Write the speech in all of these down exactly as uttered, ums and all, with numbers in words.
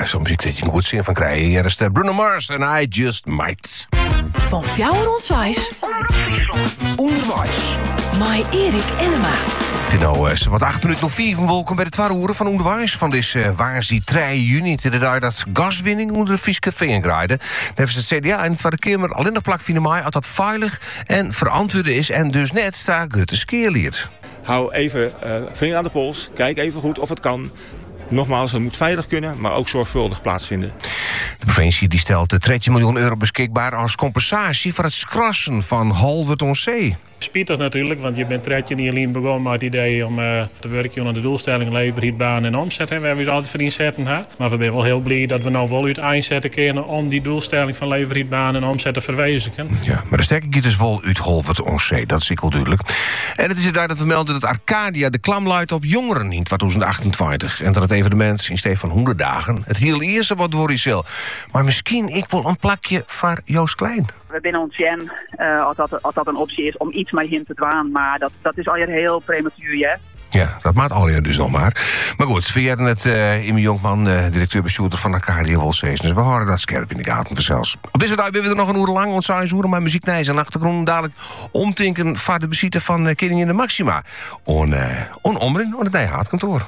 zo'n muziek dat je een goed zin van krijgt. Hier is de Bruno Mars en I Just Might. Van Fjouwer Onswijs. Onderwijs. Mai Erik Enema. Het is nou uh, wat acht minuten nog vier van welkom bij de twaalf uur van Onderwijs. Van deze uh, waarsdie drie juni. De dag dat gaswinning onder de Fieske Veengraiden. Dan heeft de C D A in de Tweede Kamer alleen nog plak vinden mij als dat veilig en verantwoord is. En dus net staat Gutte skeerliert. Hou even uh, vinger aan de pols. Kijk even goed of het kan. Nogmaals, het moet veilig kunnen, maar ook zorgvuldig plaatsvinden. De provincie die stelt de dertien miljoen euro beschikbaar als compensatie voor het skrassen van Halvert on Zee. Spietig natuurlijk, want je bent dertien jaar geleden begonnen met het idee om uh, te werken aan de doelstelling leverheid, baan en omzet. Hè. We hebben ons altijd voor inzetten. Hè. Maar we zijn wel heel blij dat we nou wel uit inzetten kunnen om die doelstelling van leverheid, baan en omzet te verwezenlijken. Ja, maar de sterke giet is wel uit Halvert on Zee, dat is ik wel duidelijk. En het is daar dat we melden dat Arcadia de klam luidt op jongeren in twintig achtentwintig. En dat het evenement in steeds van honderd dagen het heel eerste wat door is. Maar misschien ik wil een plakje voor Joost Klein. We binnen ons Jen, uh, als, dat, als dat een optie is om iets met hem te dwaan. Maar dat, dat is alweer heel prematuur, ja. Ja, dat maakt al je dus nog maar. Maar goed, we hadden het uh, Imi Jonkman, uh, directeur-bestuurder van Arcadia Wolsees. Dus we houden dat scherp in de gaten vanzelfs. Op deze dag hebben we er nog een uur lang, want zij zoeren maar muziek nijs en achtergrond dadelijk omtinken van de bezieter van uh, Koningin de Maxima. On, uh, on Omrin, on het Nijhaatkantoor.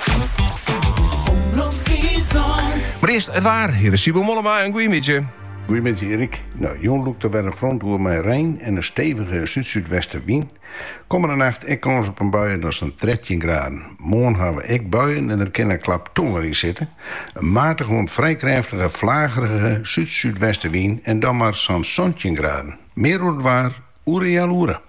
Maar eerst het waar. Hier is Sibo Mollema en goeiemiddag. Goedemiddag Erik. Nou, Jon loopt er weer een front door mijn Rijn en een stevige zuid-zuidwestenwind. Komende nacht ik kans op een bui, dat is een dertien graden. Morgen hebben we ik buien en er kan een klap tonger in zitten. Een matige, want vrij krachtige, vlagerige zuid-zuidwestenwind en dan maar zo'n zeventien graden. Meer wordt waar, oere ja loeren.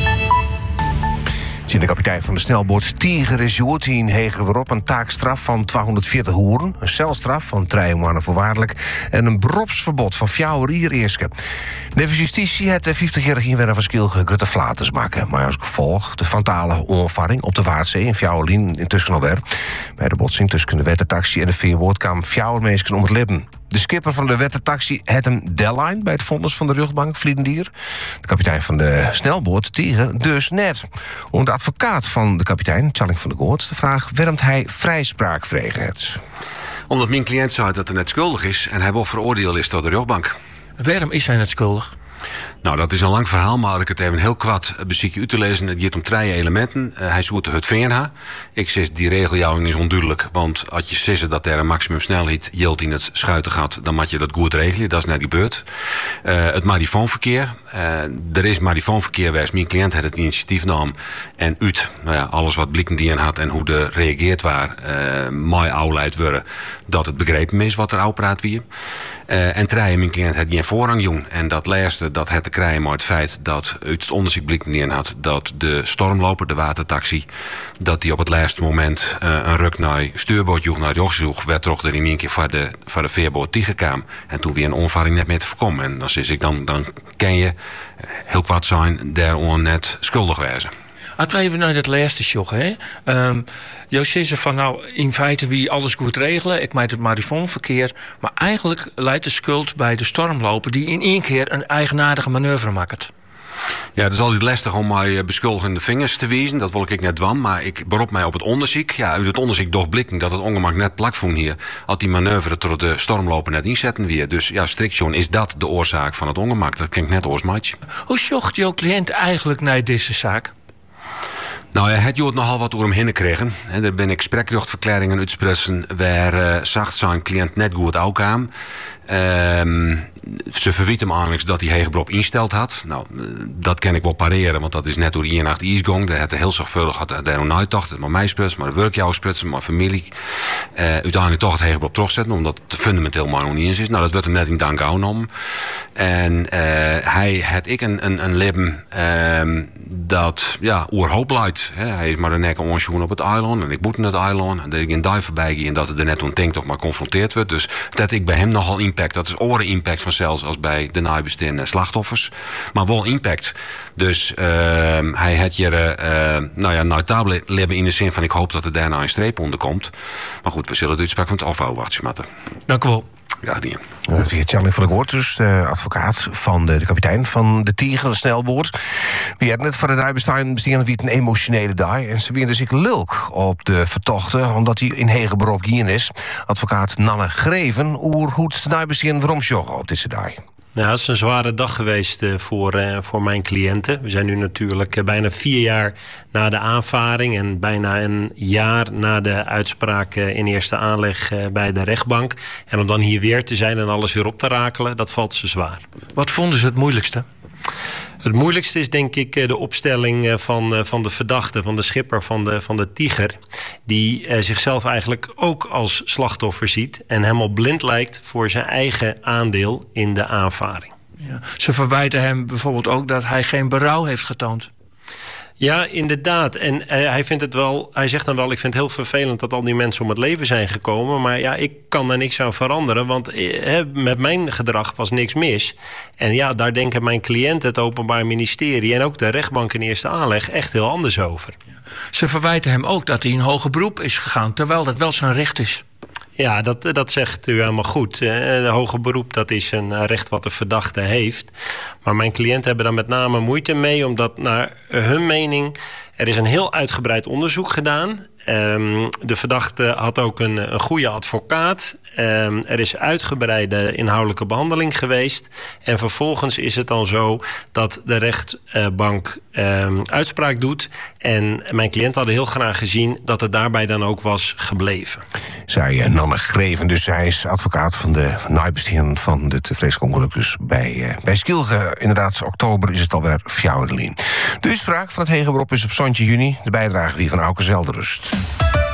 De kapitein van de snelboot Tiger is in hegen weer op een taakstraf van tweehonderdveertig hoeren, een celstraf van drie maanden voorwaardelijk en een beroepsverbod van vier jaar eerste. De justitie heeft de vijftigjarige inwoner van Skilge Grutte Flaters maken, maar als gevolg de fatale onvervaring op de Waadzee in Fjouwerlien in Tuskenalwer. Bij de botsing tussen de wettertaxi en de veerboot kwamen vier mensen om het leven. De skipper van de wettertaxi had een deadline bij het vonnis van de rugbank Vliedendier. De kapitein van de snelboot Tiger dus net. Onder de advocaat van de kapitein, Tjalling van der Goort, de vraag waarom hij vrijspraak vregen heeft. Omdat mijn cliënt zei dat hij net schuldig is en hij wel veroordeeld is door de rechtbank. Waarom is hij net schuldig? Nou, dat is een lang verhaal, maar ik het even heel kwad beziekje uit te lezen. Het gaat om drie elementen. Uh, hij zoekt het veenha. Ik zeg, die regeljouwing is onduidelijk. Want als je zegt dat er een maximum snelheid geldt in het schuitengat, dan moet je dat goed regelen. Dat is net gebeurd. Uh, het marifoonverkeer. Uh, er is marifoonverkeer geweest. Mijn cliënt had het initiatief genomen. En uit nou ja, alles wat blikken die in had en hoe er reageerd waar, uh, mij ouwleid worden dat het begrepen is wat er ouw praat wie. Uh, en drie, mijn cliënt had geen voorrang jong. En dat laatste, dat had te krijgen met het feit dat uit het onderzoek blikken die in had dat de stormloper, de watertaxi, dat die op het laatste moment uh, een ruk naar stuurboot joeg, naar rechts joeg, werd toch er in één keer van de, van de veerboot tegenkwam. En toen weer een onvaring net meer te voorkomen. En dan zeg ik, dan, dan kan je heel kwaad zijn, daarom net schuldig wezen. Als we even naar dat laatste sjog, hè. Um, jou zegt ze van, nou, in feite wie alles goed regelen. Ik maak het marifoonverkeer. Maar eigenlijk leidt de schuld bij de stormloper die in één keer een eigenaardige manoeuvre maakt. Ja, het is altijd lastig om mij beschuldigende vingers te wijzen. Dat wil ik net doen, maar ik beroep mij op het onderzoek. Ja, uit het onderzoek toch blikken dat het ongemak net plakvoen hier. Had die manoeuvre door de stormloper net inzetten weer. Dus ja, strikt John, is dat de oorzaak van het ongemak. Dat klinkt net oorsmatje. Hoe zocht jouw cliënt eigenlijk naar deze zaak? Nou, hij had nogal wat door hem heen gekregen. En er ben ik sprekrechtverklaringen uitsprutsen waar uh, zacht zijn cliënt net goed ook aan. Um, ze verwiet hem eigenlijk dat hij hegenberoep insteld had. Nou, dat kan ik wel pareren, want dat is net door die nacht ijsgong. Daar had hij heel zorgvuldig had daar nog uitdacht. Maar mij sprutsen, maar de werkjouw sprutsen, maar familie. Uh, uiteindelijk toch het hegenberoep terugzetten, omdat het fundamenteel maar nog niet eens is. Nou, dat werd hem net in dank genomen. En uh, hij had ik een, een, een leven um, dat ja, oerhoop leidt. Hij is maar een nek onsjoen op het eiland en ik boet in het eiland. En dat ik in die voorbij ging en dat het er net toen denk toch maar geconfronteerd werd. Dus dat ik bij hem nogal impact. Dat is oren impact van zelfs als bij de nabestaande slachtoffers. Maar wel impact. Dus uh, hij had hier uh, nou ja, notabel leven in de zin van ik hoop dat er daarna een streep onder komt. Maar goed, we zullen de uitspraak van het afhouden wachten. Dank u wel. Ja, die. Dat weer Charlie van der Goort, dus de advocaat van de, de kapitein van de Tiger, de snelboot. We hadden het voor de dag bestaan, bestaan wie het een emotionele dag. En ze weer dus ik lulk op de vertochten, omdat hij in hege beroep hier is. Advocaat Nanne Greven, hoe het de dag bestaan waarom joggen op deze dag. Nou, het is een zware dag geweest uh, voor, uh, voor mijn cliënten. We zijn nu natuurlijk uh, bijna vier jaar na de aanvaring en bijna een jaar na de uitspraak uh, in eerste aanleg uh, bij de rechtbank. En om dan hier weer te zijn en alles weer op te rakelen, dat valt ze zwaar. Wat vonden ze het moeilijkste? Het moeilijkste is denk ik de opstelling van, van de verdachte, van de schipper van de, van de Tiger. Die eh, zichzelf eigenlijk ook als slachtoffer ziet en helemaal blind lijkt voor zijn eigen aandeel in de aanvaring. Ja. Ze verwijten hem bijvoorbeeld ook dat hij geen berouw heeft getoond. Ja, inderdaad. En uh, hij vindt het wel, hij zegt dan wel, ik vind het heel vervelend dat al die mensen om het leven zijn gekomen. Maar ja, ik kan daar niks aan veranderen, want uh, met mijn gedrag was niks mis. En ja, daar denken mijn cliënten, het Openbaar Ministerie en ook de rechtbank in eerste aanleg echt heel anders over. Ze verwijten hem ook dat hij in hoger beroep is gegaan, terwijl dat wel zijn recht is. Ja, dat, dat zegt u helemaal goed. De hoger beroep, dat is een recht wat de verdachte heeft. Maar mijn cliënten hebben daar met name moeite mee, omdat naar hun mening, er is een heel uitgebreid onderzoek gedaan. Um, de verdachte had ook een, een goede advocaat. Um, er is uitgebreide inhoudelijke behandeling geweest. En vervolgens is het dan zo dat de rechtbank um, uitspraak doet. En mijn cliënt hadden heel graag gezien dat het daarbij dan ook was gebleven. Zei Nanne Greven, dus hij is advocaat van de nabestaanden van dit vreselijk ongeluk. Dus bij, uh, bij Skilge, inderdaad, oktober is het alweer Fjouwerdelien. De uitspraak van het hege beroep is op zondje juni. De bijdrage weer van Auke Zelderust.